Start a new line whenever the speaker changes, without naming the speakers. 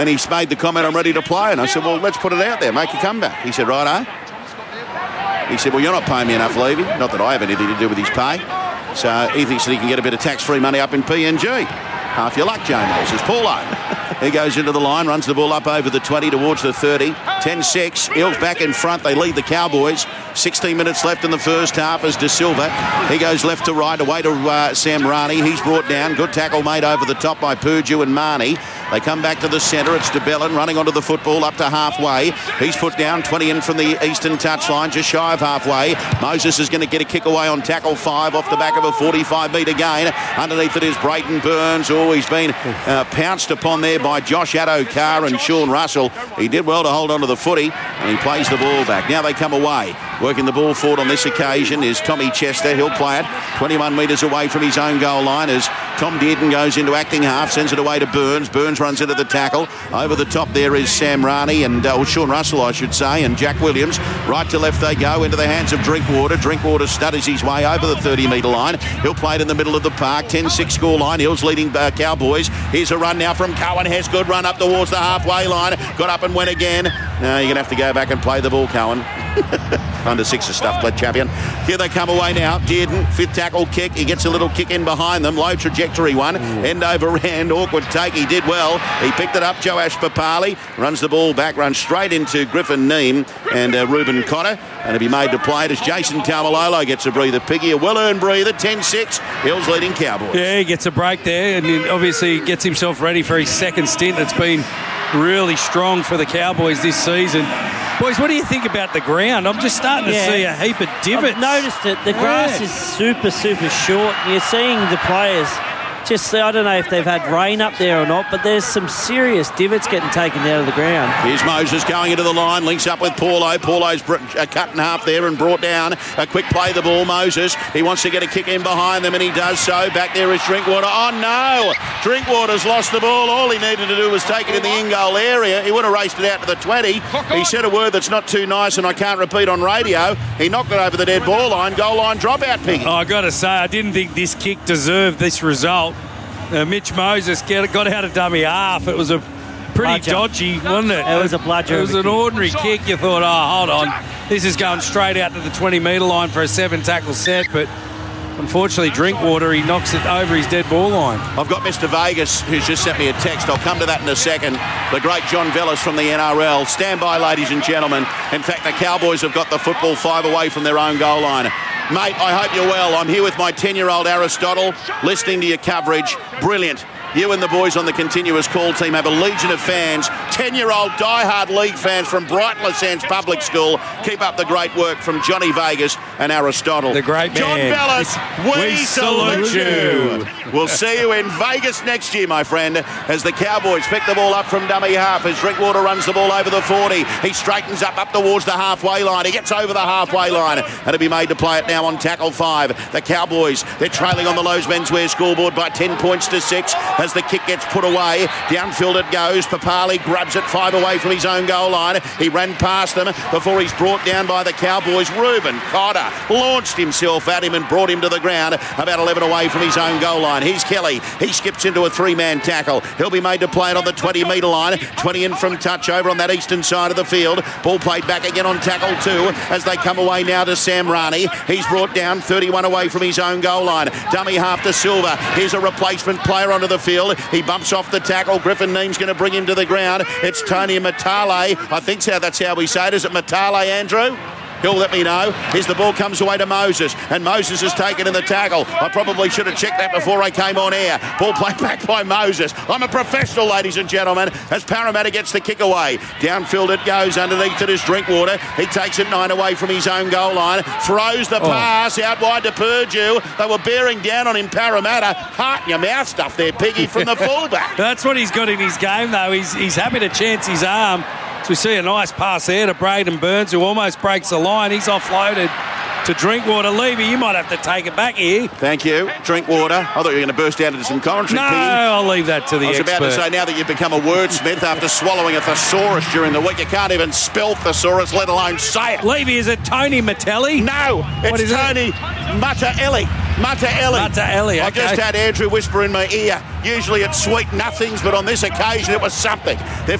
And he's made the comment, I'm ready to play. And I said, well, let's put it out there, make a comeback. He said, righto. He said, well, you're not paying me enough, Levy. Not that I have anything to do with his pay. So he thinks that he can get a bit of tax-free money up in PNG. Half your luck, Joe Moses. Paulo. He goes into the line, runs the ball up over the 20 towards the 30. 10-6. Eels back in front. They lead the Cowboys. 16 minutes left in the first half as De Silva. He goes left to right, away to Sam Rani. He's brought down. Good tackle made over the top by Purdue and Marnie. They come back to the centre. It's de Bellin running onto the football up to halfway. He's put down 20 in from the eastern touchline, just shy of halfway. Moses is going to get a kick away on tackle 5 off the back of a 45-metre gain. Underneath it is Brayton Burns. Oh, he's been pounced upon there by Josh Addo-Carr and Sean Russell. He did well to hold on to the footy, and he plays the ball back. Now they come away. Working the ball forward on this occasion is Tommy Chester. He'll play it 21 metres away from his own goal line as Tom Dearden goes into acting half, sends it away to Burns. Burns runs into the tackle. Over the top there is Sam Rani and Sean Russell, I should say, and Jack Williams. Right to left they go into the hands of Drinkwater. Drinkwater stutters his way over the 30-metre line. He'll play it in the middle of the park. 10-6 score line. Hills leading Cowboys. Here's a run now from Cohen Hesgood. Run up towards the halfway line. Got up and went again. Now you're going to have to go back and play the ball, Cohen. Under 6 of stuff, Glad champion. Here they come away now. Dearden, 5th tackle kick. He gets a little kick in behind them. Low trajectory one. End over end. Awkward take. He did well. He picked it up. Joash Papali runs the ball back. Runs straight into Griffin Neem and Ruben Cotter. And to be made to play it as Jason Taumalolo gets a breather. Piggy, a well-earned breather. 10-6. Hills leading Cowboys.
Yeah, he gets a break there. And he obviously gets himself ready for his second stint. It's been really strong for the Cowboys this season. Boys, what do you think about the ground? I'm just starting to see a heap of divots.
I've noticed it. The grass is super, super short. You're seeing the players just, I don't know if they've had rain up there or not, but there's some serious divots getting taken out of the ground.
Here's Moses going into the line, links up with Paulo. Paulo's cut in half there and brought down. A quick play the ball, Moses. He wants to get a kick in behind them, and he does so. Back there is Drinkwater. Oh, no! Drinkwater's lost the ball. All he needed to do was take it in the in-goal area. He would have raced it out to the 20. He said a word that's not too nice, and I can't repeat on radio. He knocked it over the dead ball line. Goal line dropout, Piggy.
Oh, I got to say, I didn't think this kick deserved this result. Mitch Moses got out of dummy half. It was a pretty dodgy, wasn't it?
It was a bludger.
It was an ordinary kick. You thought, oh, hold on. This is going straight out to the 20-metre line for a 7-tackle set, but unfortunately, Drinkwater, he knocks it over his dead ball line.
I've got Mr. Vegas, who's just sent me a text. I'll come to that in a second. The great John Vellis from the NRL. Stand by, ladies and gentlemen. In fact, the Cowboys have got the football 5 away from their own goal line. Mate, I hope you're well. I'm here with my 10-year-old Aristotle, listening to your coverage. Brilliant. You and the boys on the continuous call team have a legion of fans, 10-year-old die-hard league fans from Brighton Les Sands Public School. Keep up the great work from Johnny Vegas and Aristotle.
The great man.
John Bellis, we salute you. We'll see you in Vegas next year, my friend, as the Cowboys pick the ball up from dummy half as Drinkwater runs the ball over the 40. He straightens up towards the halfway line. He gets over the halfway line and to be made to play it now on tackle 5. The Cowboys, they're trailing on the Lowe's menswear scoreboard by 10 points to 6. As the kick gets put away, downfield it goes. Papali grabs it 5 away from his own goal line. He ran past them before he's brought down by the Cowboys. Ruben Cotter launched himself at him and brought him to the ground about 11 away from his own goal line. Here's Kelly. He skips into a 3-man tackle. He'll be made to play it on the 20-metre line. 20 in from touch over on that eastern side of the field. Ball played back again on tackle 2 as they come away now to Sam Rani. He's brought down 31 away from his own goal line. Dummy half to Silva. Here's a replacement player onto the field. He bumps off the tackle. Griffin Neem's going to bring him to the ground. It's Tony Matale. I think that's how we say it. Is it Matale, Andrew? He'll let me know. Here's the ball comes away to Moses, and Moses has taken in the tackle. I probably should have checked that before I came on air. Ball played back by Moses. I'm a professional, ladies and gentlemen, as Parramatta gets the kick away. Downfield it goes. Underneath it is Drinkwater. He takes it 9 away from his own goal line. Throws the pass out wide to Purdue. They were bearing down on him, Parramatta. Heart in your mouth stuff there, Piggy, from the fullback.
That's what he's got in his game, though. He's happy to chance his arm. So we see a nice pass there to Brayden Burns, who almost breaks the line. He's offloaded to Drinkwater. Levy, you might have to take it back here.
Thank you. Drinkwater. I thought you were going to burst out into some commentary.
No, I'll leave that to the expert.
I was about to say, now that you've become a wordsmith after swallowing a thesaurus during the week, you can't even spell thesaurus, let alone say it.
Levy, is it Tony Mattelli?
No, it's Tony Mattelli. Mataeli.
Mataeli,
I
okay.
just had Andrew whisper in my ear. Usually it's sweet nothings, but on this occasion it was something. They've